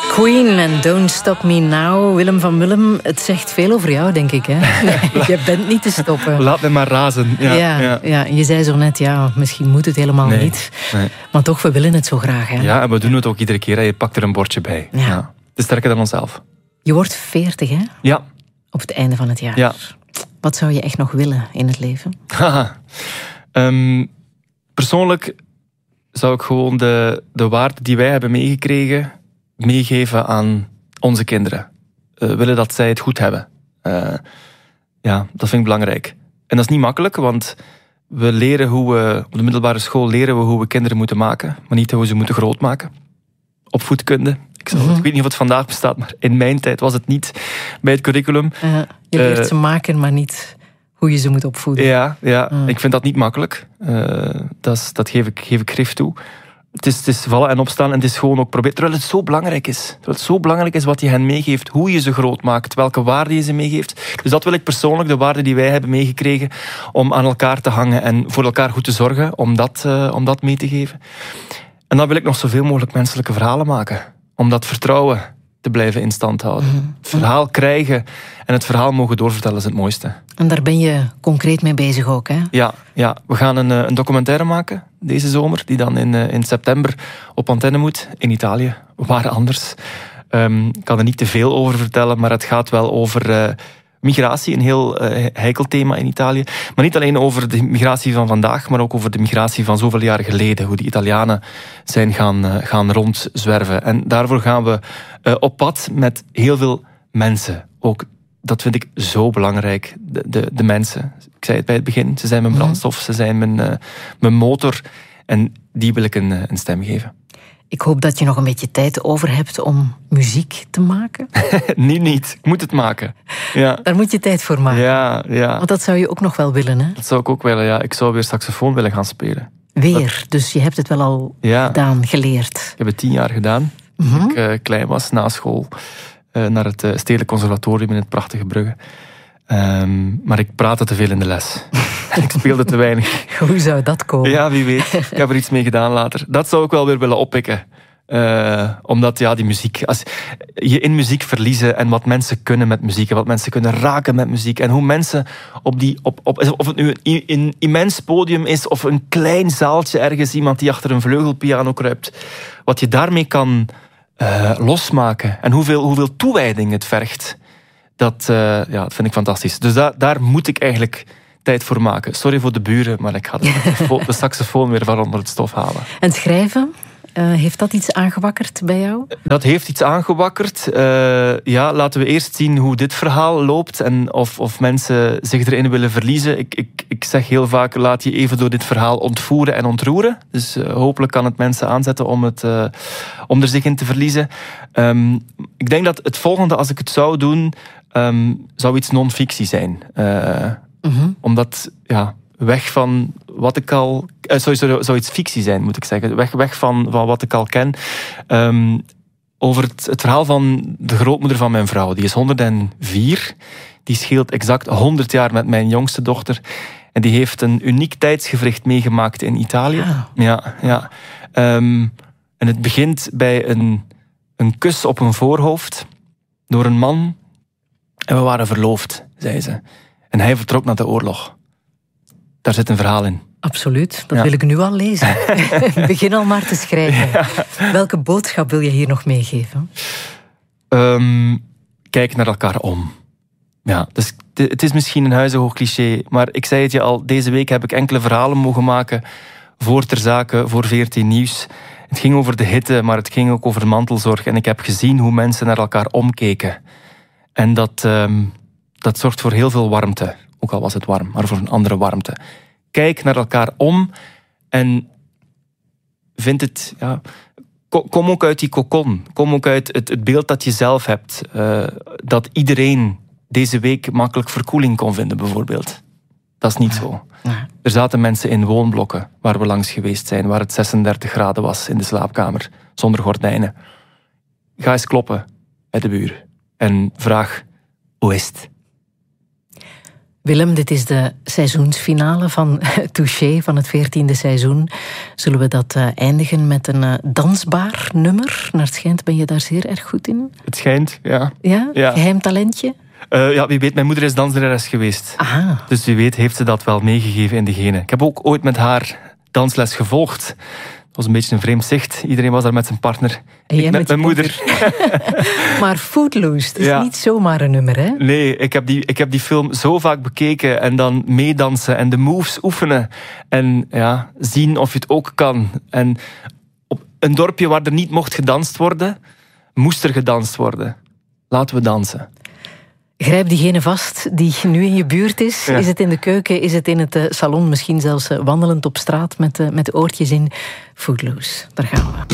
Queen en Don't Stop Me Now. Willem van Willem, het zegt veel over jou, denk ik. Hè? Nee, je bent niet te stoppen. Laat me maar razen. Ja. Je zei zo net, misschien moet het helemaal niet. Nee. Maar toch, we willen het zo graag. Hè? Ja, en we doen het ook iedere keer. Hè. Je pakt er een bordje bij. Ja. Het is sterker dan onszelf. Je wordt 40, hè? Ja. Op het einde van het jaar. Ja. Wat zou je echt nog willen in het leven? Persoonlijk zou ik gewoon de waarden die wij hebben meegekregen meegeven aan onze kinderen. Willen dat zij het goed hebben. Dat vind ik belangrijk. En dat is niet makkelijk, want we leren op de middelbare school leren we hoe we kinderen moeten maken, maar niet hoe we ze moeten grootmaken. Opvoedkunde. Ik weet niet of het vandaag bestaat, maar in mijn tijd was het niet bij het curriculum. Je leert ze maken, maar niet hoe je ze moet opvoeden. Ja. Ik vind dat niet makkelijk. Dat geef ik grif toe. Het is vallen en opstaan en het is gewoon ook proberen. Terwijl het zo belangrijk is. Terwijl het zo belangrijk is wat je hen meegeeft, hoe je ze groot maakt, welke waarden je ze meegeeft. Dus dat wil ik persoonlijk, de waarden die wij hebben meegekregen, om aan elkaar te hangen en voor elkaar goed te zorgen, om dat mee te geven. En dan wil ik nog zoveel mogelijk menselijke verhalen maken. Om dat vertrouwen te blijven in stand houden. Het verhaal krijgen en het verhaal mogen doorvertellen is het mooiste. En daar ben je concreet mee bezig ook, hè? Ja. We gaan een documentaire maken deze zomer, die dan in september op antenne moet, in Italië. Waar anders. Ik kan er niet te veel over vertellen, maar het gaat wel over migratie, een heel heikel thema in Italië. Maar niet alleen over de migratie van vandaag, maar ook over de migratie van zoveel jaren geleden. Hoe de Italianen zijn gaan rondzwerven. En daarvoor gaan we op pad met heel veel mensen. Ook dat vind ik zo belangrijk. De mensen. Ik zei het bij het begin. Ze zijn mijn brandstof, ze zijn mijn motor. En die wil ik een stem geven. Ik hoop dat je nog een beetje tijd over hebt om muziek te maken. niet. Ik moet het maken. Ja. Daar moet je tijd voor maken. Ja. Want dat zou je ook nog wel willen, hè? Dat zou ik ook willen, ja. Ik zou weer saxofoon willen gaan spelen. Dus je hebt het wel al gedaan, geleerd. Ik heb het 10 jaar gedaan. Toen ik klein was, na school. Naar het Stedelijk Conservatorium in het prachtige Brugge. Maar ik praatte te veel in de les. Ik speelde te weinig. Hoe zou dat komen? Ja, wie weet. Ik heb er iets mee gedaan later. Dat zou ik wel weer willen oppikken. Omdat die muziek... Als je in muziek verliezen en wat mensen kunnen met muziek en wat mensen kunnen raken met muziek en hoe mensen of het nu een immens podium is of een klein zaaltje ergens, iemand die achter een vleugelpiano kruipt, wat je daarmee kan losmaken en hoeveel toewijding het vergt, dat vind ik fantastisch. Dus daar moet ik eigenlijk tijd voor maken. Sorry voor de buren, maar ik ga de saxofoon weer van onder het stof halen. En schrijven? Heeft dat iets aangewakkerd bij jou? Dat heeft iets aangewakkerd. Laten we eerst zien hoe dit verhaal loopt en of mensen zich erin willen verliezen. Ik zeg heel vaak, laat je even door dit verhaal ontvoeren en ontroeren. Dus hopelijk kan het mensen aanzetten om er zich in te verliezen. Ik denk dat het volgende, als ik het zou doen, zou iets non-fictie zijn. Omdat, weg van wat ik al... zou iets fictie zijn, moet ik zeggen. Weg van wat ik al ken. Over het verhaal van de grootmoeder van mijn vrouw. Die is 104. Die scheelt exact 100 jaar met mijn jongste dochter. En die heeft een uniek tijdsgewricht meegemaakt in Italië. Ja. En het begint bij een kus op een voorhoofd door een man. En we waren verloofd, zei ze. En hij vertrok naar de oorlog. Daar zit een verhaal in. Absoluut, dat wil ik nu al lezen. Begin al maar te schrijven. Ja. Welke boodschap wil je hier nog meegeven? Kijk naar elkaar om. Ja, dus het is misschien een huizenhoog cliché, maar ik zei het je al, deze week heb ik enkele verhalen mogen maken voor Ter Zake, voor VRT Nieuws. Het ging over de hitte, maar het ging ook over mantelzorg. En ik heb gezien hoe mensen naar elkaar omkeken. En dat zorgt voor heel veel warmte. Ook al was het warm, maar voor een andere warmte. Kijk naar elkaar om en vind het... Ja, kom ook uit die kokon. Kom ook uit het beeld dat je zelf hebt. Dat iedereen deze week makkelijk verkoeling kon vinden, bijvoorbeeld. Dat is niet zo. Ja. Er zaten mensen in woonblokken waar we langs geweest zijn, waar het 36 graden was in de slaapkamer, zonder gordijnen. Ga eens kloppen bij de buur en vraag, hoe is het? Willem, dit is de seizoensfinale van Touché, van het 14e seizoen. Zullen we dat eindigen met een dansbaar nummer? Naar het schijnt ben je daar zeer erg goed in. Het schijnt, ja. Ja? Geheim talentje? Wie weet, mijn moeder is danslerares geweest. Aha. Dus wie weet heeft ze dat wel meegegeven in de genen. Ik heb ook ooit met haar dansles gevolgd. Het was een beetje een vreemd zicht. Iedereen was daar met zijn partner. Ik met mijn moeder. Maar Footloose, dat is niet zomaar een nummer, hè? Nee, ik heb die film zo vaak bekeken en dan meedansen en de moves oefenen. En zien of je het ook kan. En op een dorpje waar er niet mocht gedanst worden, moest er gedanst worden. Laten we dansen. Grijp diegene vast die nu in je buurt is. Ja. Is het in de keuken, is het in het salon, misschien zelfs wandelend op straat met oortjes in. Footloose, daar gaan we.